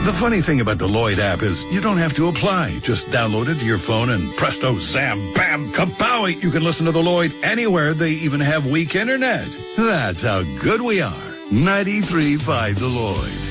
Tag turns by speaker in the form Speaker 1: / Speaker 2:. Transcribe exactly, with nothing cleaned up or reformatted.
Speaker 1: The funny thing about the Lloyd app is you don't have to apply. Just download it to your phone and presto, zam, bam, kapowie. You can listen to the Lloyd anywhere. They even have weak internet. That's how good we are. ninety-three point five The Lloyd.